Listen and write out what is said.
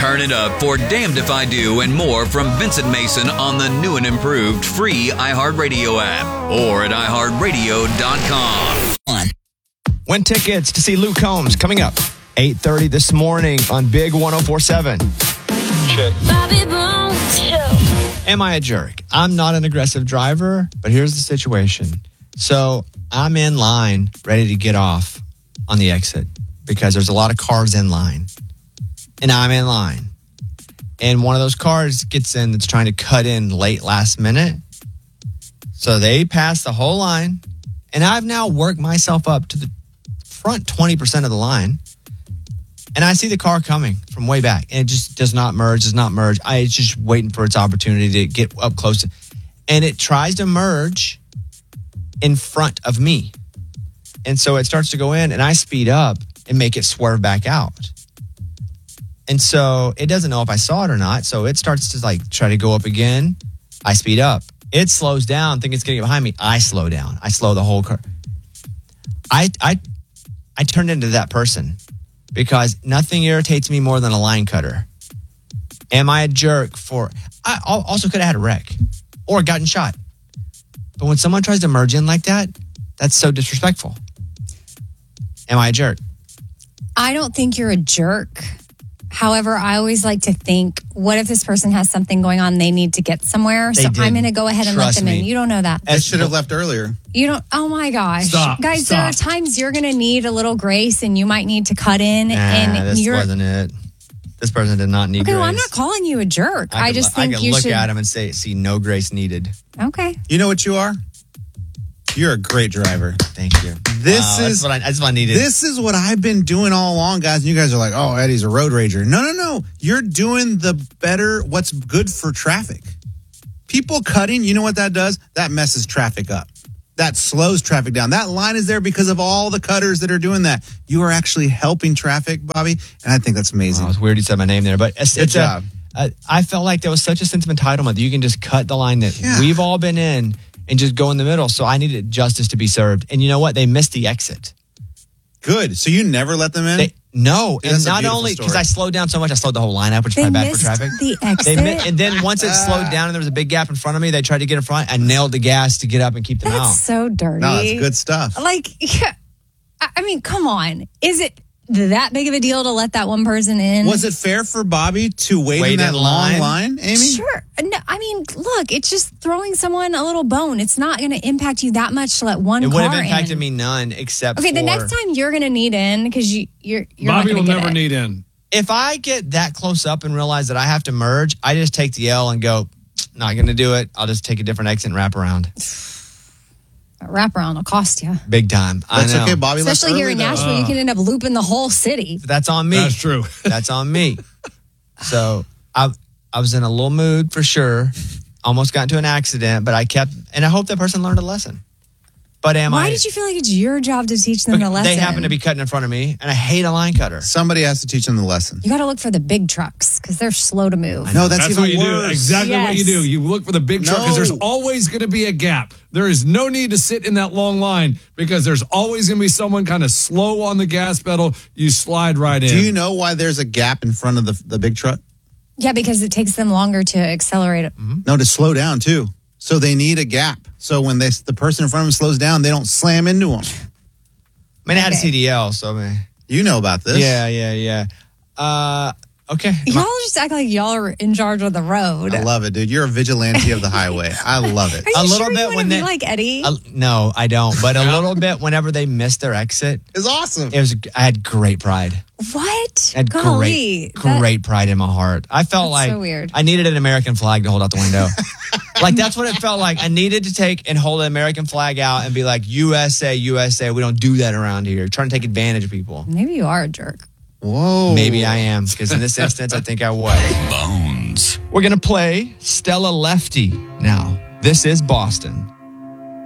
Turn it up for Damned If I Do and more from Vincent Mason on the new and improved free iHeartRadio app or at iHeartRadio.com. Win tickets to see Luke Combs coming up 8:30 this morning on Big 104.7. Check. Am I a jerk? I'm not an aggressive driver, but here's the situation. So I'm in line ready to get off on the exit because there's a lot of cars in line. And I'm in line. And one of those cars gets in that's trying to cut in late last minute. So they pass the whole line. And I've now worked myself up to the front 20% of the line. And I see the car coming from way back. And it just does not merge. It's just waiting for its opportunity to get up close. And it tries to merge in front of me. And so it starts to go in and I speed up and make it swerve back out. And so it doesn't know if I saw it or not. So it starts to like try to go up again. I speed up. It slows down, thinking it's going to get behind me. I slow down. I slow the whole car. I turned into that person because nothing irritates me more than a line cutter. Am I a jerk for... I also could have had a wreck or gotten shot. But when someone tries to merge in like that, that's so disrespectful. Am I a jerk? I don't think you're a jerk. However, I always like to think, what if this person has something going on? They need to get somewhere. So I'm going to go ahead and let them in. You don't know that. They should have left earlier. You don't. Oh my gosh. Guys, Stop. there are times you're going to need a little grace and you might need to cut in. This wasn't it. This person did not need grace. Well, I'm not calling you a jerk. I just think you should. I can look at him and see no grace needed. Okay. You know what you are? You're a great driver. Thank you. That's what I needed. This is what I've been doing all along, guys. And you guys are like, oh, Eddie's a road rager. No. You're doing what's good for traffic. People cutting, you know what that does? That messes traffic up. That slows traffic down. That line is there because of all the cutters that are doing that. You are actually helping traffic, Bobby. And I think that's amazing. Oh, it's weird you said my name there, but good job. I felt like there was such a sense of entitlement that you can just cut the line that we've all been in and just go in the middle. So I needed justice to be served. And you know what? They missed the exit. Good. So you never let them in? No. And not only because I slowed down so much, I slowed the whole line up, which is probably bad for traffic. The exit. And then once it slowed down and there was a big gap in front of me, they tried to get in front. I nailed the gas to get up and keep them out. That's so dirty. No, it's good stuff. Like, I mean, come on. Is it that big of a deal to let that one person in? Was it fair for Bobby to wait in that long line, Amy? Sure. No, I mean, look, it's just throwing someone a little bone. It's not going to impact you that much to let one car in. It would have impacted me none except the next time you're going to need in because you're Bobby not will never need in. If I get that close up and realize that I have to merge, I just take the L and go, not going to do it. I'll just take a different exit and wrap around. Wraparound will cost you. Big time. That's I know. okay, Bobby. Especially here in Nashville, you can end up looping the whole city. That's on me. That's true. That's on me. So I was in a little mood for sure. Almost got into an accident, but and I hope that person learned a lesson. But why did you feel like it's your job to teach them a lesson? They happen to be cutting in front of me, and I hate a line cutter. Somebody has to teach them the lesson. You got to look for the big trucks because they're slow to move. No, that's even what you worse. do. Exactly what you do. You look for the big truck because there's always going to be a gap. There is no need to sit in that long line because there's always going to be someone kind of slow on the gas pedal. You slide right in. Do you know why there's a gap in front of the big truck? Yeah, because it takes them longer to accelerate it. Mm-hmm. No, to slow down too. So they need a gap. So when the person in front of them slows down, they don't slam into them. I mean, I had a CDL, so I mean, you know about this. Yeah. Okay. Y'all just act like y'all are in charge of the road. I love it, dude. You're a vigilante of the highway. I love it. Are you sure you want to be like Eddie? No, I don't. But a little bit whenever they missed their exit. It's awesome. I had great pride. What? I had great pride in my heart. I felt like so weird. I needed an American flag to hold out the window. Like, that's what it felt like. I needed to take and hold an American flag out and be like, USA, USA. We don't do that around here. Trying to take advantage of people. Maybe you are a jerk. Whoa. Maybe I am, because in this instance, I think I was. Bones. We're going to play Stella Lefty now. This is Boston.